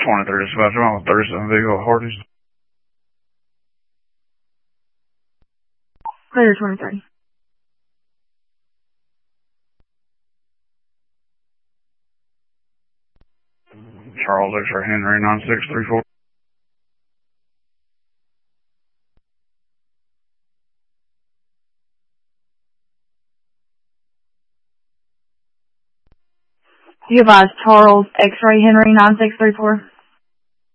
23 dispatch, I'm on 37 vehicle at Hardee's. Clear 23. Charles X-ray Henry 9634. Do you advise Charles X-ray Henry 9634?